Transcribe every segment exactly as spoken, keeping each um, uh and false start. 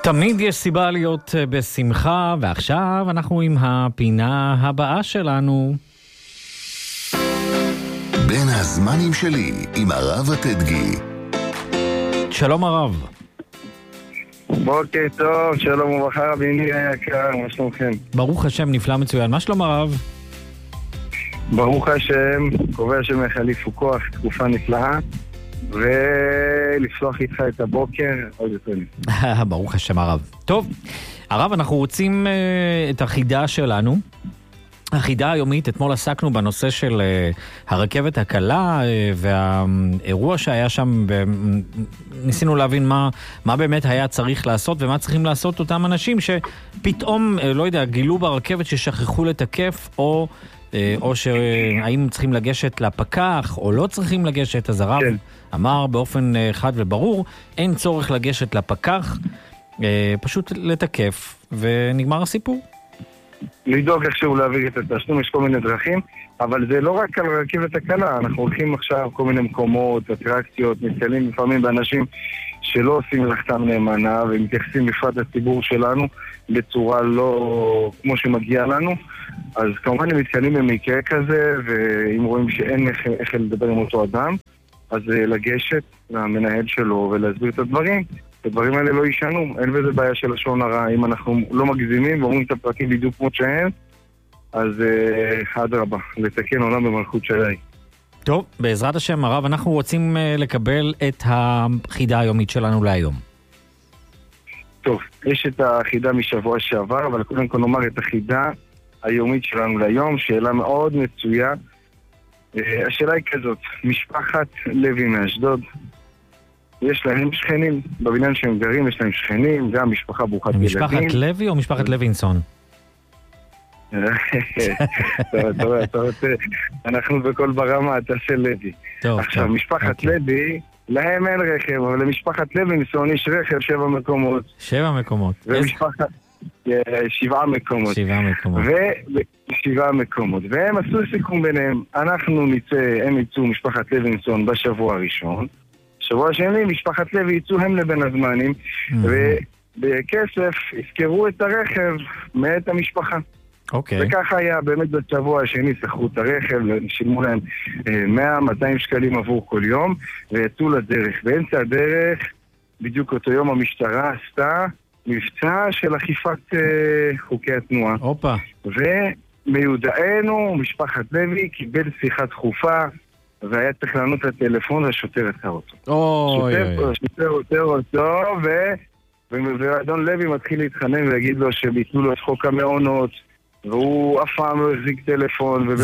תמיד יש סיבה להיות בשמחה, ועכשיו אנחנו עם הפינה הבאה שלנו. בין הזמנים שלי עם הרב עתדגי. שלום הרב. בוקר טוב, שלום וברכה רביני היקר, מה שלומכם? ברוך השם, נפלא מצוין. מה שלום הרב? ברוך השם, קובע שמחליף הוא כוח, תקופה נפלאה, ולפלוח איתך את הבוקר עוד יותר נפלא. ברוך השם הרב. טוב, הרב, אנחנו רוצים uh, את החידה שלנו. החידה היומית, אתמול עסקנו בנושא של uh, הרכבת הקלה uh, והאירוע שהיה שם, וניסינו להבין מה, מה באמת היה צריך לעשות ומה צריכים לעשות אותם אנשים שפתאום, uh, לא יודע, גילו ברכבת ששכחו לתקף, או, uh, או שהאם צריכים לגשת לפקח או לא צריכים לגשת. אז הרב כן. אמר באופן uh, חד וברור, אין צורך לגשת לפקח, uh, פשוט לתקף ונגמר הסיפור. לדאוג איכשהו להעביר את התשלום, יש כל מיני דרכים, אבל זה לא רק על רכבת הקלה, אנחנו הולכים עכשיו כל מיני מקומות, אטרקציות, נתקלים לפעמים באנשים שלא עושים מלאכתם נאמנה, ומתייחסים בפרט לציבור שלנו בצורה לא כמו שמגיע לנו, אז כמובן הם מתקלים במקרה כזה, ואם רואים שאין איך, איך לדבר עם אותו אדם, אז לגשת למנהל שלו ולהסביר את הדברים, הדברים האלה לא יישנו, אין בזה בעיה של לשון הרע. אם אנחנו לא מגזימים ואומרים את הפרקים בדיוק כמו שהם, אז עד רבה, לתקן עולם במלכות שלי. טוב, בעזרת השם הרב, אנחנו רוצים לקבל את החידה היומית שלנו להיום. טוב, יש את החידה משבוע שעבר, אבל קודם כל נאמר את החידה היומית שלנו להיום, שאלה מאוד מצויה. השאלה היא כזאת, משפחת לוי מאשדוד, יש להם שכנים, בבניין שהם גרים יש להם שכנים, גם משפחה ברוכת ילדים. משפחת לוי או משפחת לוינסון? אנחנו בכל ברמה, אתה של לוי. עכשיו, משפחת לוי, להם אין רכב, אבל למשפחת לוינסון יש רכב שבע מקומות. שבע מקומות. ומשפחת... שבעה מקומות. שבעה מקומות. ושבעה מקומות. והם עשו סיכום ביניהם, אנחנו נצא, הם יצאו משפחת לוינסון בשבוע הראשון, שבוע שני, משפחת לוי יצאו הם לבין הזמנים, ובכסף הזכרו את הרכב מאת המשפחה. אוקיי. וככה היה, באמת בשבוע השני שכרו את הרכב, שילמו להם מאה מאתיים שקלים עבור כל יום, ויצאו לדרך. באמצע הדרך, בדיוק אותו יום המשטרה עשתה מבצע של אכיפת חוקי התנועה. אופה. ומיודענו, משפחת לוי, קיבל שיחה דחופה, והיה צריך לענות לטלפון, והשוטר עצר אותו. אוי אוי. השוטר עוצר אותו, ואדון לוי מתחיל להתחנן ולהגיד לו שביטלו לו את חוק המעונות, והוא אף פעם לא החזיק טלפון.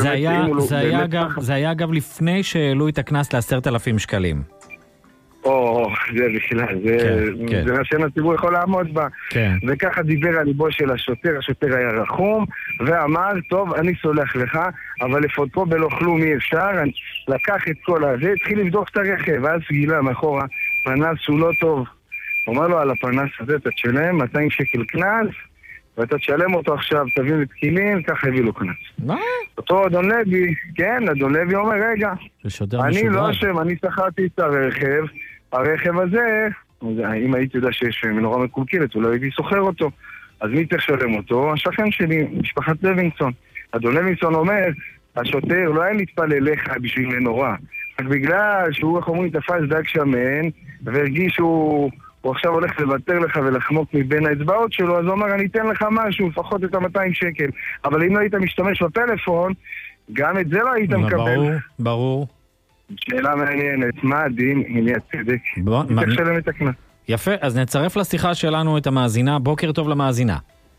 זה היה אגב לפני שהעלו את הכנס לעשרת אלפים שקלים. או, זה בכלל, זה מה שהציבור יכול לעמוד בה. וככה דיבר על ליבו של השוטר, השוטר היה רחום, ואמר, טוב, אני סולח לך, אבל לפותו בלא כלום אי אפשר, לקח את כל הזה, התחיל לבדוק את הרכב, ואז גילה מאחורה, פנס הוא לא טוב. הוא אמר לו, על הפנס הזה אתה תשלם מאתיים שקל קנס, ואתה תשלם אותו עכשיו, תביא לתקילין, ככה הביא לו קנס. מה? אותו אדון לוי, כן, אדון לוי אומר, רגע, אני לא אשם, אני שכרתי את הרכב, הרכב הזה, אם הייתי יודע שיש מנורה מקולקלת, אולי הייתי סוחר אותו. אז מי צריך לשלם אותו? השכן שלי, משפחת לוינסון. אדון לוינסון אומר, השוטר לא היה להתפלל לך בשביל מנורה. רק בגלל שהוא, איך אומרים, תפס דג שמן, והרגיש שהוא הוא עכשיו הולך לוותר לך ולחמוק מבין האצבעות שלו, אז הוא אומר, אני אתן לך משהו, לפחות את ה-מאתיים שקל. אבל אם לא היית משתמש בפלאפון, גם את זה לא היית מקבל. ברור, ברור. שאלה מעניינת, מה הדין, הנה הצדק, צריך לשלם את הקנס. יפה, אז נצרף לשיחה שלנו את המאזינה. בוקר טוב למאזינה.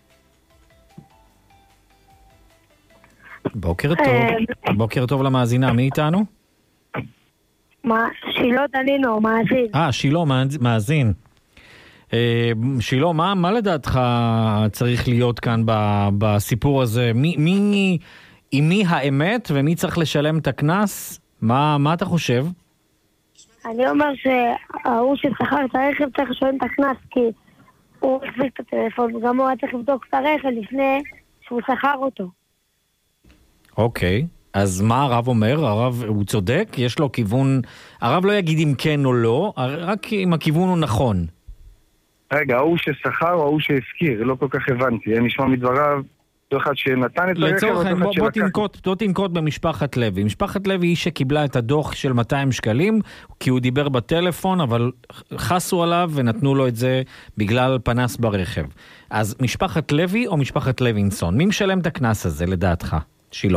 בוקר טוב. בוקר טוב למאזינה, מי איתנו? מה? שילה דנינו, מאזין. אה, שילה, מאזין. שילה, מה, מה לדעתך צריך להיות כאן בסיפור הזה? מי, מי, עם מי האמת ומי צריך לשלם את הקנס? מה, מה אתה חושב? אני אומר שההוא ששכר את הרכב צריך לשלם את הקנס, כי הוא החזיק את הטלפון, וגם הוא היה צריך לבדוק את הרכב לפני שהוא שכר אותו. אוקיי, אז מה הרב אומר? הרב הוא צודק? יש לו כיוון... הרב לא יגיד אם כן או לא, רק אם הכיוון הוא נכון. רגע, ההוא ששכר או ההוא שהזכיר, לא כל כך הבנתי. אני נשמע מדבריו, זו אחד שנתן את הרכב, לצורך, או בוא, אחד בוא, שלקח. תנקוט, בוא תנקוט במשפחת לוי. משפחת לוי היא שקיבלה את הדוח של מאתיים שקלים, כי הוא דיבר בטלפון, אבל חסו עליו ונתנו לו את זה בגלל פנס ברכב. אז משפחת לוי או משפחת לוינסון? מי משלם את הכנס הזה לדעתך? שילה.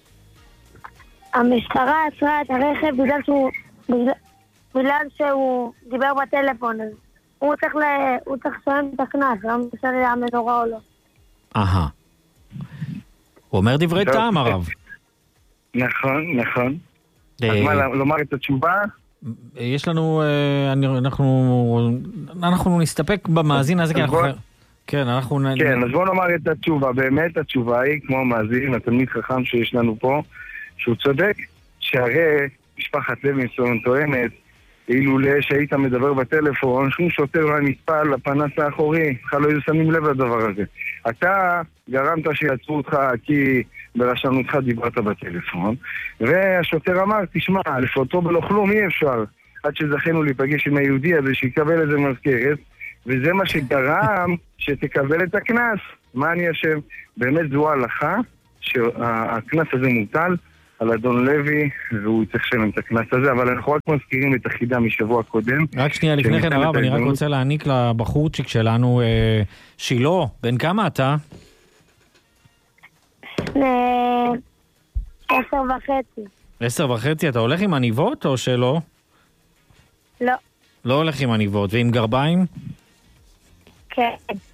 המשטרה עצרה את הרכב בגלל שהוא, בגלל, בגלל שהוא דיבר בטלפון, אז הוא צריך, ל, הוא צריך לשלם את הכנס, לא משנה המנורה או לא. אהה. הוא אומר דברי טוב. טעם, הרב. נכון, נכון. אז אה, מה, לומר את התשובה? יש לנו, אה, אני- אנחנו, אנחנו נסתפק במאזין הזה, כי אז אנחנו... בוא- כן, אנחנו... נ- כן, אז בוא נאמר את התשובה. באמת התשובה היא, כמו המאזין, התלמיד חכם שיש לנו פה, שהוא צודק, שהרי משפחת לוינסון טוענת, אילולא שהיית מדבר בטלפון, שום שוטר לא נצפה לפנס האחורי, בכלל לא היו שמים לב לדבר הזה. אתה גרמת שיעצרו אותך כי ברשלנותך דיברת בטלפון, והשוטר אמר, תשמע, לפוטו בלא כלום אי אפשר, עד שזכינו להיפגש עם היהודי הזה שיקבל איזה מזכרת, וזה מה שגרם שתקבל את הכנס. מה אני אשם? באמת זו ההלכה שהכנס הזה מוטל על אדון לוי, והוא צריך לשלם את הכנס הזה, אבל אנחנו רק מזכירים את החידה משבוע קודם. רק שנייה לפני כן, הרב, אני רק רוצה להעניק לבחורצ'יק שלנו, אה, שילה, בן כמה אתה? אה, עשר וחצי. עשר וחצי, אתה הולך עם עניבות או שלא? לא. לא הולך עם עניבות, ועם גרביים? כן.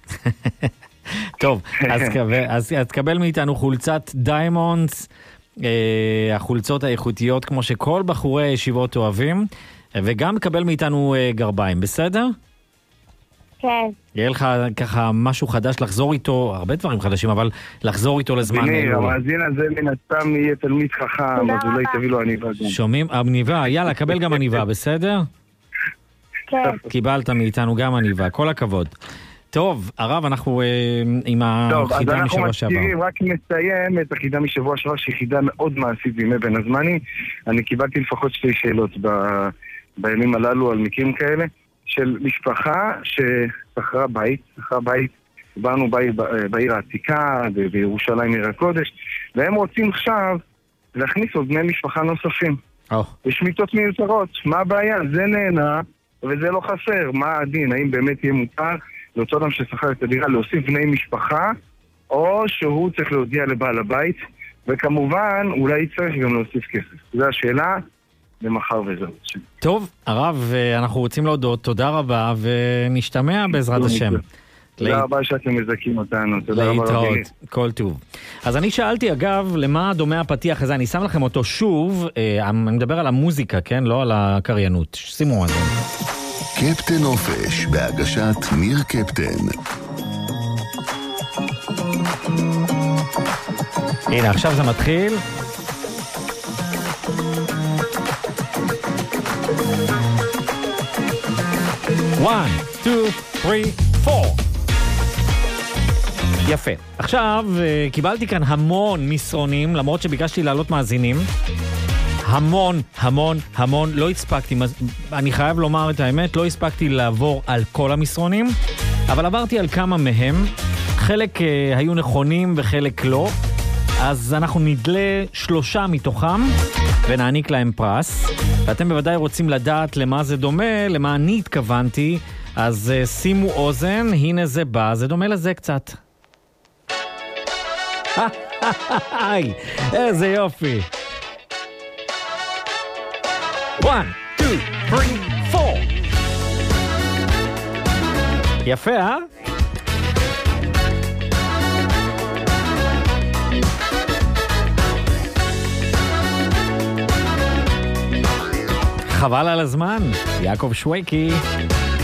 טוב, אז, אז, אז תקבל מאיתנו חולצת דיימונדס, אה, החולצות האיכותיות כמו שכל בחורי הישיבות אוהבים, וגם תקבל מאיתנו אה, גרביים, בסדר? כן. יהיה לך ככה משהו חדש לחזור איתו, הרבה דברים חדשים, אבל לחזור איתו לזמן. הנה, המאזין הזה מן הסתם יהיה תלמיד חכם, אז אולי תביא לו עניבה גם. שומעים? עניבה, יאללה, קבל גם עניבה, בסדר? כן. קיבלת מאיתנו גם עניבה, כל הכבוד. טוב, הרב, אנחנו אה, עם טוב, אז החידה אנחנו משבוע שעבר. מזכירים, רק נסיים את החידה משבוע שעבר, שהיא חידה מאוד מעשית בימי בין הזמנים. אני קיבלתי לפחות שתי שאלות ב- בימים הללו על מקרים כאלה, של משפחה ששכרה בית, שכרה בית, באנו בעיר, בעיר העתיקה, ב- בירושלים עיר הקודש, והם רוצים עכשיו להכניס עוד בני משפחה נוספים. או, יש מיטות מיותרות, מה הבעיה? זה נהנה וזה לא חסר. מה הדין? האם באמת יהיה מותר לאותו אדם ששכר את הדירה להוסיף בני משפחה, או שהוא צריך להודיע לבעל הבית, וכמובן אולי צריך גם להוסיף כסף. זו השאלה למחר וזהו. טוב, הרב, אה, אנחנו רוצים להודות, תודה רבה, ונשתמע בעזרת השם. תודה להת- רבה שאתם מזכים אותנו. תודה רבה להתראות, רביני. כל טוב. אז אני שאלתי אגב, למה דומה הפתיח הזה, אני שם לכם אותו שוב, אה, אני מדבר על המוזיקה, כן? לא על הקריינות. שימו על זה. קפטן אופש, בהגשת ניר קפטן. הנה, עכשיו זה מתחיל. one, two, three, four. יפה. עכשיו, אה, קיבלתי כאן המון מסרונים, למרות שביקשתי להעלות מאזינים. המון, המון, המון, לא הספקתי, אני חייב לומר את האמת, לא הספקתי לעבור על כל המסרונים, אבל עברתי על כמה מהם, חלק אה, היו נכונים וחלק לא, אז אנחנו נדלה שלושה מתוכם ונעניק להם פרס, ואתם בוודאי רוצים לדעת למה זה דומה, למה אני התכוונתי, אז אה, שימו אוזן, הנה זה בא, זה דומה לזה קצת. היי, איזה יופי. one, two, three, four. יפה, אה? חבל על הזמן, יעקב שויקי.